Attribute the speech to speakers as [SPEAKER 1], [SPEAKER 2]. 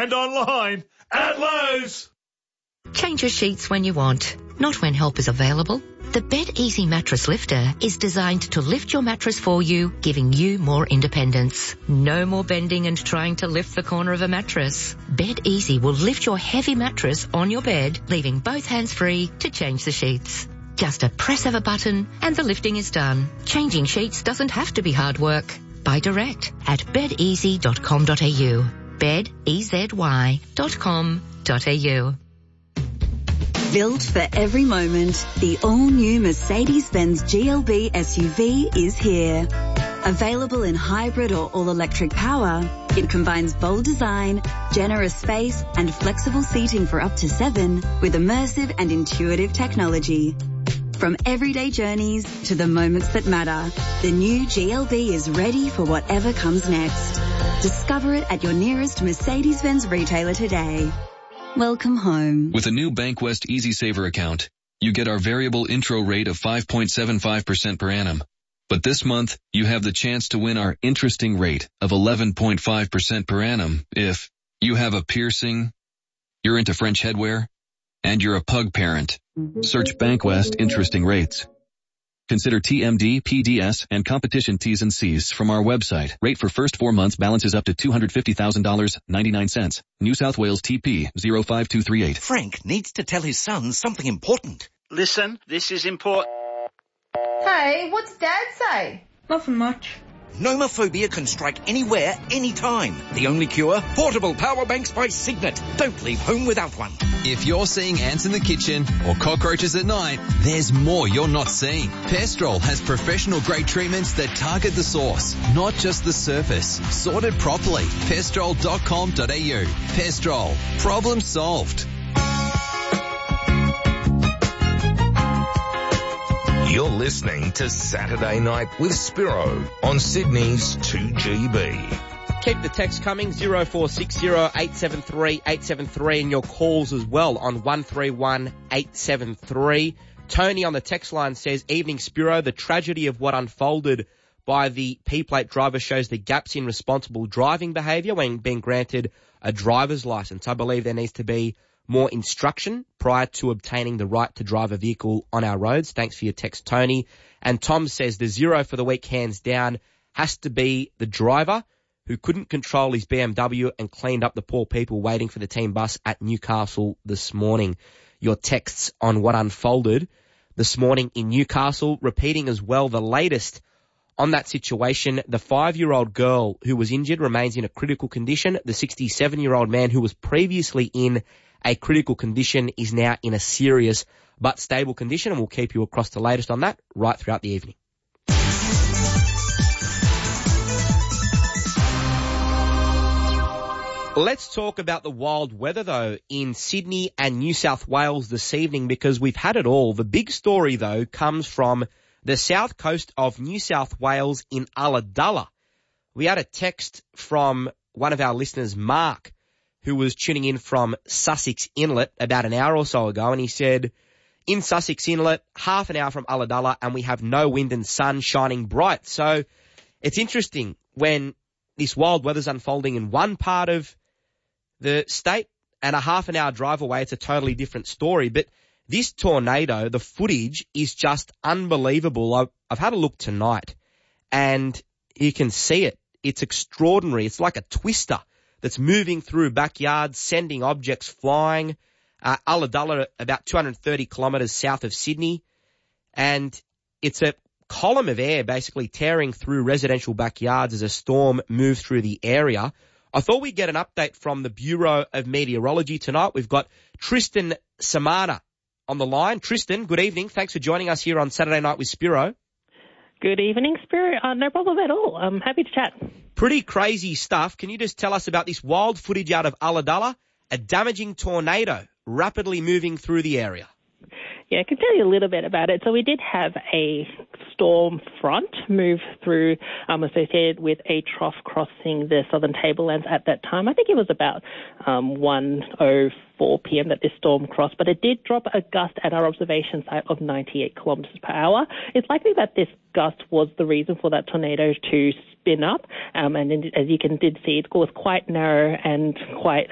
[SPEAKER 1] and online at Lowe's.
[SPEAKER 2] Change your sheets when you want, not when help is available. The Bed Easy Mattress Lifter is designed to lift your mattress for you, giving you more independence. No more bending and trying to lift the corner of a mattress. Bed Easy will lift your heavy mattress on your bed, leaving both hands free to change the sheets. Just a press of a button and the lifting is done. Changing sheets doesn't have to be hard work. Buy direct at bedeasy.com.au. bedeasy.com.au.
[SPEAKER 3] Built for every moment, the all-new Mercedes-Benz GLB SUV is here. Available in hybrid or all-electric power, it combines bold design, generous space, and flexible seating for up to 7 with immersive and intuitive technology. From everyday journeys to the moments that matter, the new GLB is ready for whatever comes next. Discover it at your nearest Mercedes-Benz retailer today. Welcome home.
[SPEAKER 4] With a new Bankwest Easy Saver account, you get our variable intro rate of 5.75% per annum. But this month, you have the chance to win our interesting rate of 11.5% per annum if you have a piercing, you're into French headwear, and you're a pug parent. Search Bankwest Interesting Rates. Consider TMD, PDS, and competition T's and C's from our website. Rate for first 4 months balances up to $250,000, 99 cents. New South Wales TP 05238.
[SPEAKER 5] Frank needs to tell his son something important.
[SPEAKER 6] Listen, this is important.
[SPEAKER 7] Hey, what's Dad say?
[SPEAKER 8] Nothing much.
[SPEAKER 5] Nomophobia can strike anywhere, anytime. The only cure? Portable power banks by Signet. Don't leave home without one.
[SPEAKER 9] If you're seeing ants in the kitchen or cockroaches at night, there's more you're not seeing. Pestrol has professional-grade treatments that target the source, not just the surface. Sorted properly. Pestrol.com.au. Pestrol. Problem solved.
[SPEAKER 10] You're listening to Saturday Night with Spiro on Sydney's 2GB.
[SPEAKER 11] Keep the text coming, 0460 873 873, and your calls as well on 131 873. Tony on the text line says, evening Spiro, the tragedy of what unfolded by the P-plate driver shows the gaps in responsible driving behaviour when being granted a driver's licence. I believe there needs to be more instruction prior to obtaining the right to drive a vehicle on our roads. Thanks for your text, Tony. And Tom says the zero for the week, hands down, has to be the driver who couldn't control his BMW and cleaned up the poor people waiting for the team bus at Newcastle this morning. Your texts on what unfolded this morning in Newcastle, repeating as well the latest on that situation. The 5-year-old girl who was injured remains in a critical condition. The 67-year-old man who was previously in a critical condition is now in a serious but stable condition, and we'll keep you across the latest on that right throughout the evening. Let's talk about the wild weather, though, in Sydney and New South Wales this evening, because we've had it all. The big story, though, comes from the south coast of New South Wales in Ulladulla. We had a text from one of our listeners, Mark, who was tuning in from Sussex Inlet about an hour or so ago, and he said, in Sussex Inlet, half an hour from Ulladulla, and we have no wind and sun shining bright. So it's interesting when this wild weather's unfolding in one part of the state and a half an hour drive away, it's a totally different story. But this tornado, the footage is just unbelievable. I've had a look tonight and you can see it. It's extraordinary. It's like a twister that's moving through backyards, sending objects flying. Ulladulla, about 230 kilometres south of Sydney. And it's a column of air basically tearing through residential backyards as a storm moves through the area. I thought we'd get an update from the Bureau of Meteorology tonight. We've got Tristan Samana on the line. Tristan, good evening. Thanks for joining us here on Saturday Night with Spiro.
[SPEAKER 12] Good evening, Spiro. No problem at all. I'm happy to chat.
[SPEAKER 11] Pretty crazy stuff. Can you just tell us about this wild footage out of Ulladulla, a damaging tornado rapidly moving through the area?
[SPEAKER 12] Yeah, I can tell you a little bit about it. So we did have a storm front move through associated with a trough crossing the southern tablelands at that time. I think it was about 1:04 p.m. that this storm crossed, but it did drop a gust at our observation site of 98 kilometres per hour. It's likely that this gust was the reason for that tornado to spin up, and as you did see, it was quite narrow and quite